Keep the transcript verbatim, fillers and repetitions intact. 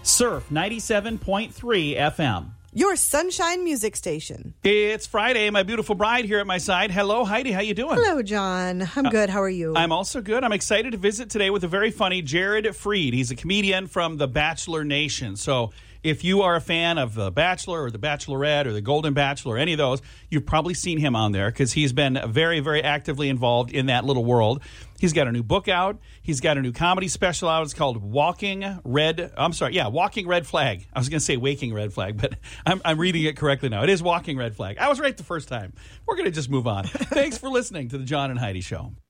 Surf ninety-seven point three F M. Your sunshine music station. It's Friday. My beautiful bride here at my side. Hello, Heidi. How you doing? Hello, John. I'm good. How are you? I'm also good. I'm excited to visit today with a very funny Jared Freed. He's a comedian from the Bachelor Nation. So if you are a fan of The Bachelor or The Bachelorette or The Golden Bachelor, any of those, you've probably seen him on there because he's been very, very actively involved in that little world. He's got a new book out. He's got a new comedy special out. It's called Walking Red. I'm sorry. Yeah, Walking Red Flag. I was going to say Waking Red Flag, but I'm, I'm reading it correctly now. It is Walking Red Flag. I was right the first time. We're going to just move on. Thanks for listening to the John and Heidi Show.